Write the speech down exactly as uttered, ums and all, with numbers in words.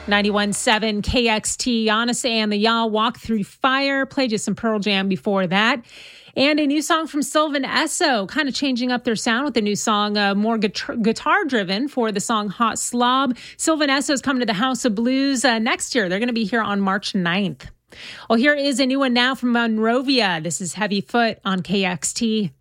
ninety-one point seven K X T, Giannis and the Y'all, Walk Through Fire. Played you some Pearl Jam before that. And a new song from Sylvan Esso, kind of changing up their sound with the new song, uh, more guitar driven for the song Hot Slob. Sylvan Esso is coming to the House of Blues uh, next year. They're going to be here on March ninth. Well, here is a new one now from Monrovia. This is Heavy Foot on K X T.